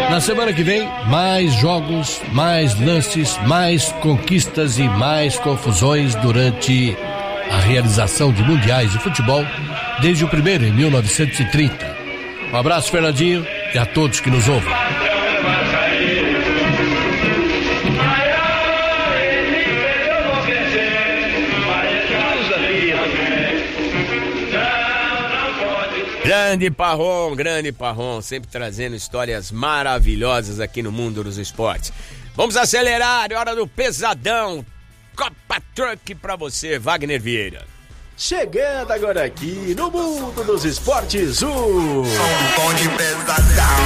Na semana que vem, mais jogos, mais lances, mais conquistas e mais confusões durante a realização de mundiais de futebol desde o primeiro em 1930. Um abraço, Fernandinho, e a todos que nos ouvem. Grande Parron, sempre trazendo histórias maravilhosas aqui no mundo dos esportes. Vamos acelerar, é hora do pesadão. Copa Truck pra você, Wagner Vieira. Chegando agora aqui no mundo dos esportes, o Som de pesadão.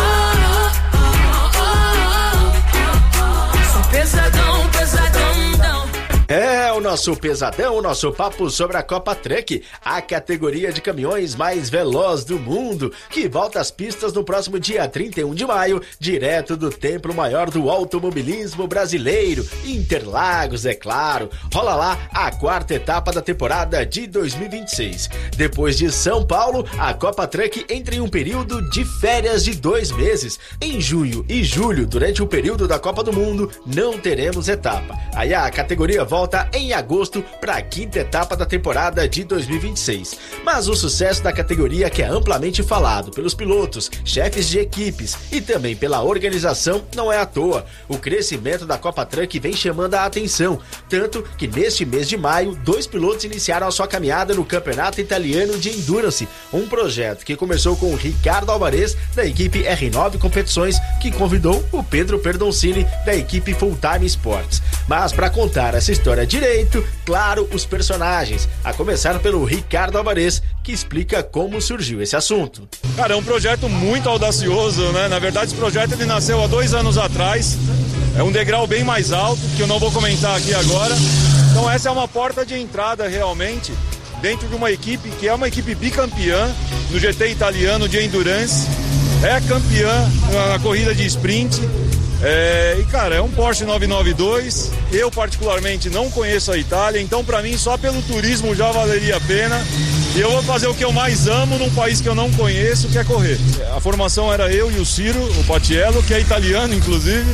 Pesadão, pesadão. É o nosso pesadão, o nosso papo sobre a Copa Truck, a categoria de caminhões mais veloz do mundo, que volta às pistas no próximo dia 31 de maio, direto do Templo Maior do Automobilismo Brasileiro, Interlagos, é claro. Rola lá a quarta etapa da temporada de 2026. Depois de São Paulo, a Copa Truck entra em um período de férias de 2 meses. Em junho e julho, durante o período da Copa do Mundo, não teremos etapa. Aí a categoria volta em agosto para a quinta etapa da temporada de 2026. Mas o sucesso da categoria, que é amplamente falado pelos pilotos, chefes de equipes e também pela organização, não é à toa. O crescimento da Copa Truck vem chamando a atenção, tanto que neste mês de maio, 2 pilotos iniciaram a sua caminhada no Campeonato Italiano de Endurance, um projeto que começou com o Ricardo Alvarez, da equipe R9 Competições, que convidou o Pedro Perdoncini, da equipe Full Time Sports. Mas para contar essa história direito, claro, os personagens, a começar pelo Ricardo Alvarez, que explica como surgiu esse assunto. Cara, é um projeto muito audacioso, né? Na verdade, esse projeto ele nasceu há 2 anos atrás, é um degrau bem mais alto, que eu não vou comentar aqui agora. Então essa é uma porta de entrada realmente dentro de uma equipe que é uma equipe bicampeã no GT italiano de Endurance, é campeã na corrida de sprint. E cara, é um Porsche 992, eu particularmente não conheço a Itália, então pra mim só pelo turismo já valeria a pena, e eu vou fazer o que eu mais amo num país que eu não conheço, que é correr. A formação era eu e o Ciro, o Patiello, que é italiano inclusive,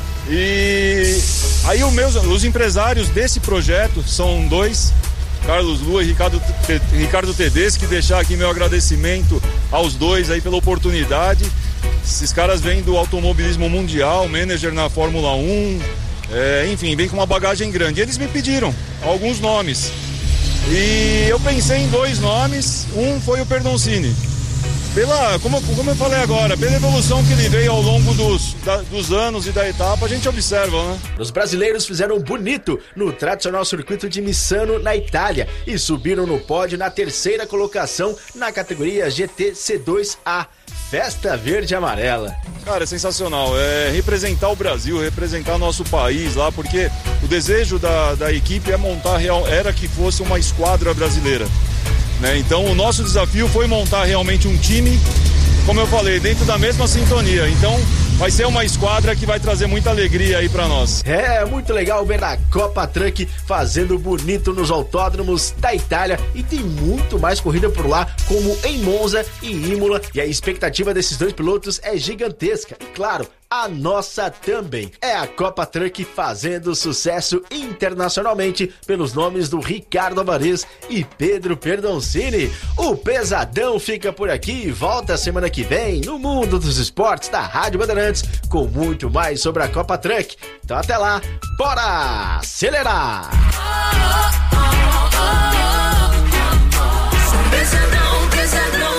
e aí os empresários desse projeto são 2, Carlos Lua e Ricardo Tedeschi, deixar aqui meu agradecimento aos 2 aí pela oportunidade. Esses caras vêm do automobilismo mundial, manager na Fórmula 1, enfim, vem com uma bagagem grande. Eles me pediram alguns nomes e eu pensei em 2 nomes, um foi o Perdoncini. Como eu falei agora, pela evolução que ele veio ao longo dos anos e da etapa, a gente observa, né? Os brasileiros fizeram bonito no tradicional circuito de Misano, na Itália, e subiram no pódio na 3ª colocação na categoria GT C2A. Festa verde e amarela. Cara, é sensacional, é representar o Brasil, representar nosso país lá, porque o desejo da equipe é montar era que fosse uma esquadra brasileira, né? Então o nosso desafio foi montar realmente um time, como eu falei, dentro da mesma sintonia. Então vai ser uma esquadra que vai trazer muita alegria aí pra nós. É muito legal ver a Copa Truck fazendo bonito nos autódromos da Itália, e tem muito mais corrida por lá, como em Monza e Imola, e a expectativa desses 2 pilotos é gigantesca. E claro, a nossa também. É a Copa Truck fazendo sucesso internacionalmente pelos nomes do Ricardo Alvarez e Pedro Perdoncini. O Pesadão fica por aqui e volta semana que vem no Mundo dos Esportes da Rádio Bandeirantes com muito mais sobre a Copa Truck. Então até lá, bora acelerar! Pesadão, pesadão.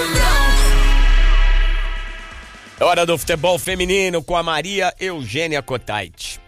É hora do futebol feminino com a Maria Eugênia Cotait.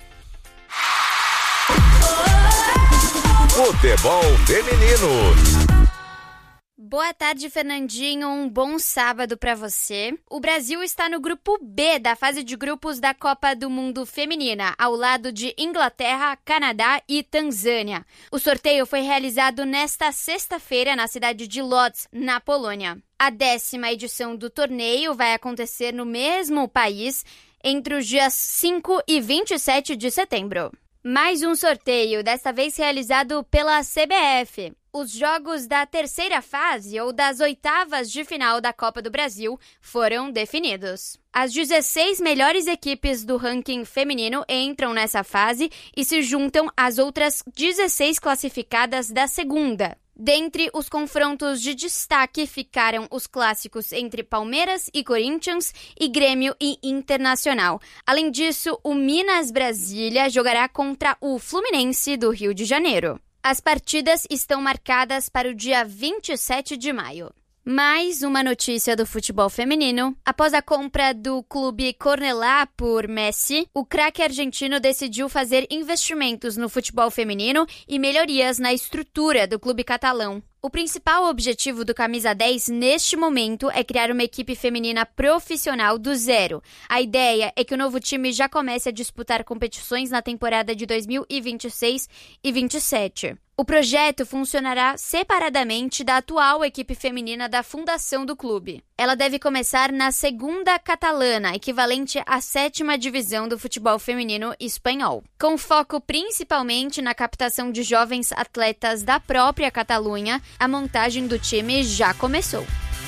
Futebol feminino. Boa tarde, Fernandinho. Um bom sábado para você. O Brasil está no grupo B da fase de grupos da Copa do Mundo Feminina, ao lado de Inglaterra, Canadá e Tanzânia. O sorteio foi realizado nesta sexta-feira na cidade de Lodz, na Polônia. A 10ª edição do torneio vai acontecer no mesmo país entre os dias 5 e 27 de setembro. Mais um sorteio, desta vez realizado pela CBF. Os jogos da terceira fase ou das oitavas de final da Copa do Brasil foram definidos. As 16 melhores equipes do ranking feminino entram nessa fase e se juntam às outras 16 classificadas da segunda. Dentre os confrontos de destaque ficaram os clássicos entre Palmeiras e Corinthians e Grêmio e Internacional. Além disso, o Minas Brasília jogará contra o Fluminense do Rio de Janeiro. As partidas estão marcadas para o dia 27 de maio. Mais uma notícia do futebol feminino. Após a compra do clube Cornellá por Messi, o craque argentino decidiu fazer investimentos no futebol feminino e melhorias na estrutura do clube catalão. O principal objetivo do Camisa 10 neste momento é criar uma equipe feminina profissional do zero. A ideia é que o novo time já comece a disputar competições na temporada de 2026 e 27. O projeto funcionará separadamente da atual equipe feminina da fundação do clube. Ela deve começar na segunda catalana, equivalente à 7ª divisão do futebol feminino espanhol, com foco principalmente na captação de jovens atletas da própria Catalunha. A montagem do time já começou.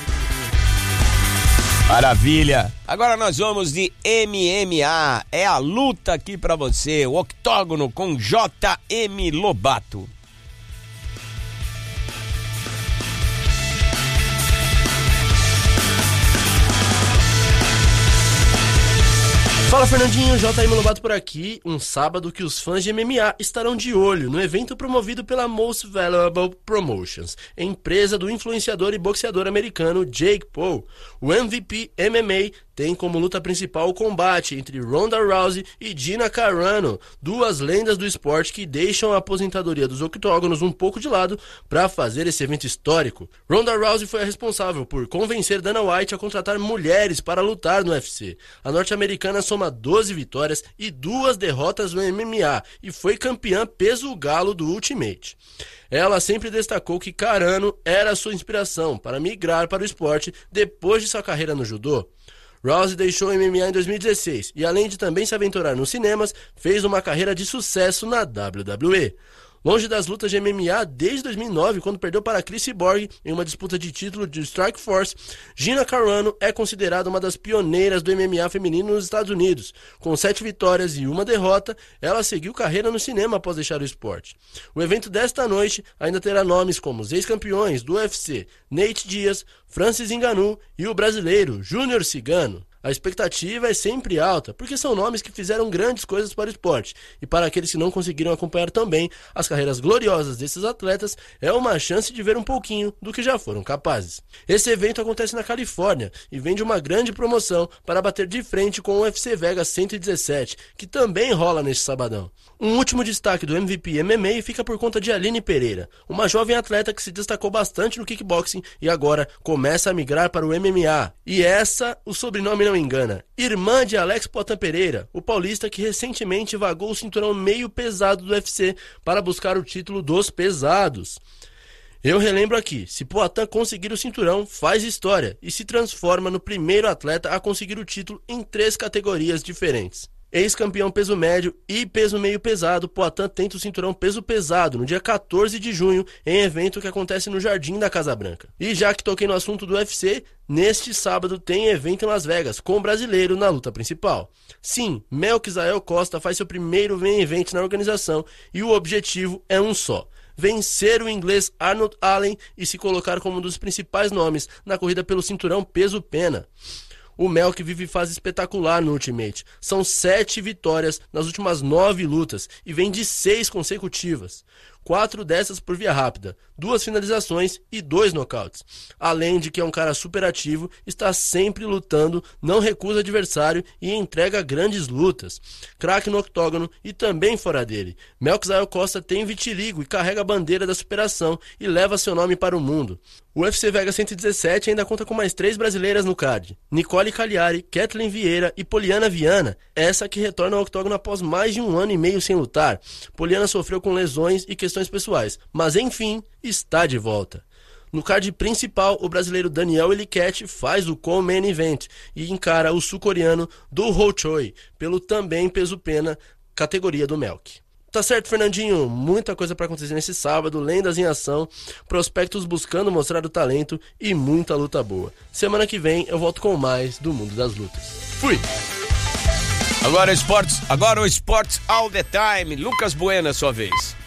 Maravilha! Agora nós vamos de MMA. É a luta aqui pra você, o Octógono com JM Lobato. Fala Fernandinho, JM Lobato por aqui, um sábado que os fãs de MMA estarão de olho no evento promovido pela Most Valuable Promotions, empresa do influenciador e boxeador americano Jake Paul. O MVP MMA tem como luta principal o combate entre Ronda Rousey e Gina Carano, duas lendas do esporte que deixam a aposentadoria dos octógonos um pouco de lado para fazer esse evento histórico. Ronda Rousey foi a responsável por convencer Dana White a contratar mulheres para lutar no UFC. A norte-americana soma 12 vitórias e 2 derrotas no MMA e foi campeã peso galo do Ultimate. Ela sempre destacou que Carano era sua inspiração para migrar para o esporte depois de sua carreira no judô. Rousey deixou o MMA em 2016 e, além de também se aventurar nos cinemas, fez uma carreira de sucesso na WWE. Longe das lutas de MMA desde 2009, quando perdeu para Chris Cyborg em uma disputa de título de Strikeforce, Gina Carano é considerada uma das pioneiras do MMA feminino nos Estados Unidos. Com 7 vitórias e 1 derrota, ela seguiu carreira no cinema após deixar o esporte. O evento desta noite ainda terá nomes como os ex-campeões do UFC, Nate Diaz, Francis Ngannou e o brasileiro Júnior Cigano. A expectativa é sempre alta, porque são nomes que fizeram grandes coisas para o esporte, e para aqueles que não conseguiram acompanhar também as carreiras gloriosas desses atletas, é uma chance de ver um pouquinho do que já foram capazes. Esse evento acontece na Califórnia e vem de uma grande promoção para bater de frente com o UFC Vegas 117, que também rola neste sabadão. Um último destaque do MVP MMA fica por conta de Aline Pereira, uma jovem atleta que se destacou bastante no kickboxing e agora começa a migrar para o MMA. E essa, o sobrenome não engana, irmã de Alex Poatan Pereira, o paulista que recentemente vagou o cinturão meio pesado do UFC para buscar o título dos pesados. Eu relembro aqui, se Poatan conseguir o cinturão, faz história e se transforma no primeiro atleta a conseguir o título em 3 categorias diferentes. Ex-campeão peso médio e peso meio pesado, Poatan tenta o cinturão peso pesado no dia 14 de junho, em evento que acontece no Jardim da Casa Branca. E já que toquei no assunto do UFC, neste sábado tem evento em Las Vegas, com o brasileiro na luta principal. Sim, Melquizael Costa faz seu primeiro main event na organização e o objetivo é um só: vencer o inglês Arnold Allen e se colocar como um dos principais nomes na corrida pelo cinturão peso-pena. O Melk vive fase espetacular no Ultimate. São 7 vitórias nas últimas 9 lutas e vem de 6 consecutivas. 4 dessas por via rápida, 2 finalizações e 2 nocautes. Além de que é um cara super ativo, está sempre lutando, não recusa adversário e entrega grandes lutas. Craque no octógono e também fora dele. Melquizael Costa tem vitiligo e carrega a bandeira da superação e leva seu nome para o mundo. O UFC Vegas 117 ainda conta com mais 3 brasileiras no card: Nicole Cagliari, Kathleen Vieira e Poliana Viana, essa que retorna ao octógono após mais de 1 ano e meio sem lutar. Poliana sofreu com lesões e questões pessoais, mas enfim, está de volta. No card principal, o brasileiro Daniel Eliquete faz o co-main event e encara o sul-coreano Do Ho Choi pelo também peso-pena, categoria do Melk. Tá certo, Fernandinho? Muita coisa pra acontecer nesse sábado, lendas em ação, prospectos buscando mostrar o talento e muita luta boa. Semana que vem eu volto com mais do Mundo das Lutas. Fui! Agora o Esportes All the Time. Lucas Bueno, sua vez.